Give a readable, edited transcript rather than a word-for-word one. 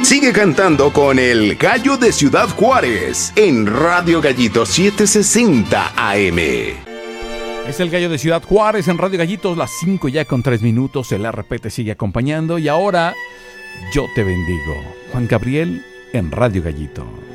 Sigue cantando con el Gallo de Ciudad Juárez en Radio Gallito 760 AM. Es el Gallo de Ciudad Juárez en Radio Gallitos, las 5 ya con 3 minutos. El RP te sigue acompañando y ahora yo te bendigo. Juan Gabriel en Radio Gallito.